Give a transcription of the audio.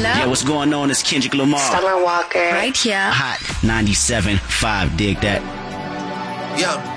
Yeah, what's going on? It's Kendrick Lamar. Summer Walker. Right here. Hot 97.5. Dig that. Yeah.